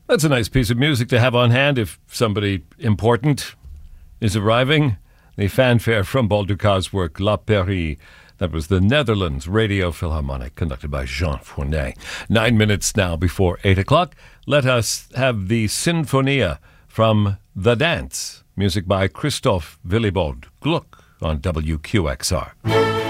That's a nice piece of music to have on hand if somebody important is arriving. The fanfare from Paul Dukas' work, La Pairie. That was the Netherlands Radio Philharmonic, conducted by Jean Fournet. 9 minutes now before 8 o'clock. Let us have the Sinfonia from The Dance. Music by Christoph Willibald Gluck on WQXR.